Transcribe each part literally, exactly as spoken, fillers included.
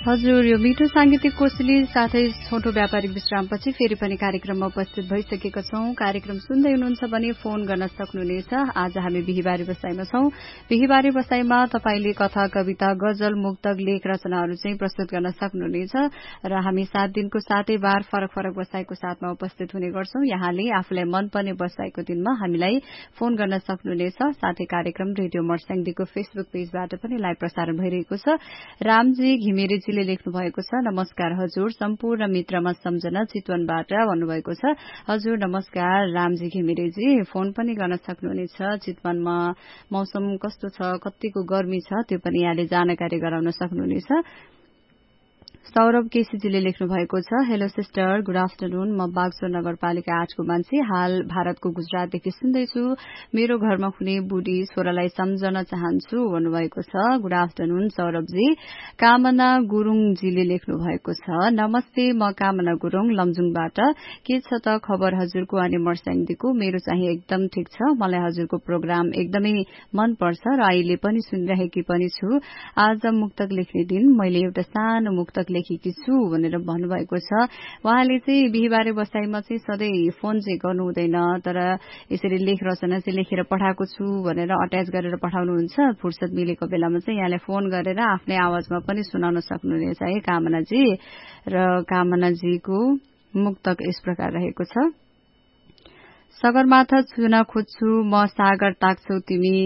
हजुर, यो मिठो सांगीतिक कोसेली साथै छोटो व्यापारिक विश्रामपछि फेरि पनि कार्यक्रममा उपस्थित भइसकेका छौं। कार्यक्रम सुन्दै हुनुहुन्छ भने फोन गर्न सक्नुहुनेछ। आज हामी बिहीबारे बसाइमा छौं। बिहीबारे बसाइमा तपाईले कथा, कविता, गजल, मुक्तक, लेख रचनाहरू चाहिँ प्रस्तुत गर्न सक्नुहुनेछ र हामी सात दिनको सातै बार फरक फरक बसाइको साथमा उपस्थित हुने गर्छौं। यहाँले आफूलाई मनपर्ने बसाइको दिनमा हामीलाई फोन गर्न सक्नुहुनेछ। साथै कार्यक्रम रेडियो मर्स्याङदीको फेसबुक पेजबाट पनि लाइभ प्रसारण भइरहेको छ। रामजी घिमिरेजी लेख्नु भएको छ, नमस्कार हजुर, सम्पूर्ण मित्रमा सम्झना चितवनबाट भन्नुभएको छ। हजुर नमस्कार रामजी घिमिरेजी, फोन पनि गर्न सक्नुहुनेछ। चितवनमा मौसम कस्तो छ, कतिको गर्मी छ त्यो पनि यहाँले जानकारी गराउन सक्नुहुनेछ। सौरभ केसीजीले लेख्नु भएको छ, हेलो सिस्टर, गुड आफ्टरनुन, म बागचोर नगरपालिका आठको मान्छे, हाल भारतको गुजरातदेखि सुन्दैछु। मेरो घरमा हुने बुढी छोरालाई सम्झन चाहन्छु भन्नुभएको छ। Good afternoon सौरभजी। कामना गुरूङजीले लेख्नु भएको छ, नमस्ते, म कामना गुरूङ लमजुङबाट। के छ त खबर हजुरको अनि मर्स्याङदीको? मेरो चाहिँ एकदम ठिक छ। मलाई हजुरको प्रोग्राम एकदमै मन पर्छ र अहिले पनि सुनिरहेकी पनि छु। आज मुक्तक लेख्ने दिन, मैले एउटा सानो मुक्तक लेखेकी छु भनेर भन्नुभएको छ। उहाँले चाहिँ बिहीबारे बसाइमा चाहिँ सधैँ फोन चाहिँ गर्नु हुँदैन, तर यसरी लेख रचना चाहिँ लेखेर पठाएको छु भनेर अट्याच गरेर पठाउनुहुन्छ। फुर्सद मिलेको बेलामा चाहिँ यहाँले फोन गरेर आफ्नै आवाजमा पनि सुनाउन सक्नुहुनेछ है कामनाजी। र कामनाजीको मुक्तक यस प्रकार रहेको छ, सगरमाथा छुन खोज्छु म, सागर ताक्छौ तिमी,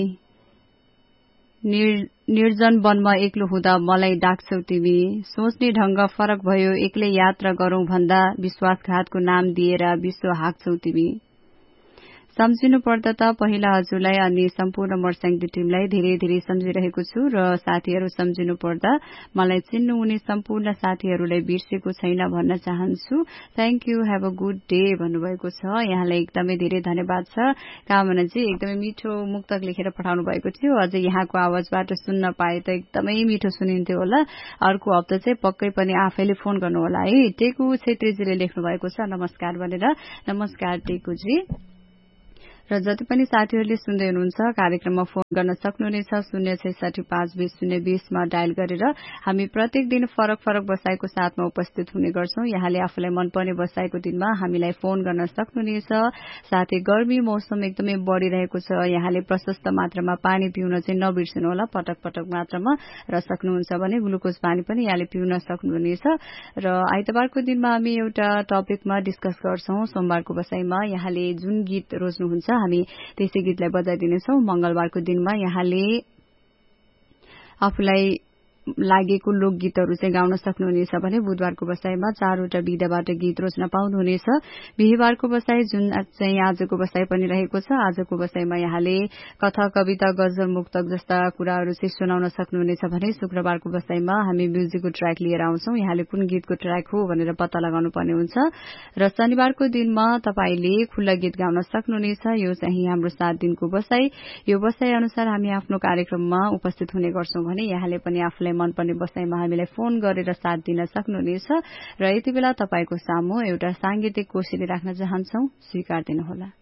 निर्जन वनमा एक्लो हुँदा मलाई डाक्छौ तिमी, सोच्ने ढंग फरक भयो एक्लै यात्रा गरौं भन्दा, विश्वासघातको नाम दिएर विश्व हाँक्छौ तिमी। सम्झिनु पर्दा त पहिला हजुरलाई अनि सम्पूर्ण मर्स्याङदी टिमलाई धेरै धेरै सम्झिरहेको छु र साथीहरू सम्झिनु पर्दा मलाई चिन्नुहुने सम्पूर्ण साथीहरूलाई बिर्सेको छैन भन्न चाहन्छु। Thank you, have a good day भन्नुभएको छ। यहाँलाई एकदमै धेरै धन्यवाद छ कामनाजी। एकदमै मिठो मुक्तक लेखेर पठाउनु भएको थियो। अझै यहाँको आवाजबाट सुन्न पाए त एकदमै मिठो सुनिन्थ्यो होला। अर्को हप्ता चाहिँ पक्कै पनि आफैले फोन गर्नु होला है। टेकु छेत्रीजीले लेख्नु भएको छ, नमस्कार भनेर। नमस्कार टेकुजी। र जति पनि साथीहरूले सुन्दै हुनुहुन्छ कार्यक्रममा फोन गर्न सक्नुहुनेछ शून्य छैसठी पाँच बीस शून्य बीसमा डायल गरेर। हामी प्रत्येक दिन फरक फरक बसाइको साथमा उपस्थित हुने गर्छौं। यहाँले आफूलाई मनपर्ने बसाइको दिनमा हामीलाई फोन गर्न सक्नुहुनेछ। साथै गर्मी मौसम एकदमै बढ़िरहेको छ, यहाँले प्रशस्त मात्रामा पानी पिउन चाहिँ नबिर्सनु होला, पटक पटक मात्रामा, र सक्नुहुन्छ भने ग्लुकोज पानी पनि यहाँले पिउन सक्नुहुनेछ। र आइतबारको दिनमा हामी एउटा टपिकमा डिस्कस गर्छौं सोमबारको बसाइमा। यहाँले जुन गीत रोज्नुहुन्छ हामी त्यसै गीतलाई बजाइदिनेछौं। मंगलबारको दिनमा यहाँले आफूलाई लागेको लोकगीतहरू चाहिँ गाउन सक्नुहुनेछ भने बुधबारको बसाइमा चारवटा विधाबाट गीत रोज्न पाउनुहुनेछ। बिहीबारको बसाई जुन चाहिँ आजको बसाई पनि रहेको छ, आजको बसाइमा यहाँले कथा, कविता, गजल, मुक्तक जस्ता कुराहरू चाहिँ सुनाउन सक्नुहुनेछ भने शुक्रबारको बसाइमा हामी म्युजिकको ट्र्याक लिएर आउँछौं। यहाँले कुन गीतको ट्र्याक हो भनेर पत्ता लगाउनु पर्ने हुन्छ। र शनिबारको दिनमा तपाईले खुल्ला गीत गाउन सक्नुहुनेछ। यो चाहिँ हाम्रो सात दिनको बसाई। यो बसाई अनुसार हामी आफ्नो कार्यक्रममा उपस्थित हुने गर्छौं भने यहाँले पनि आफूलाई मनपर्ने बसाइमा हामीलाई फोन गरेर साथ दिन सक्नुहुनेछ। र यति बेला तपाईको सामु एउटा सांगीतिक कोसेली राख्न चाहन्छौ, स्वीकार दिनुहोला।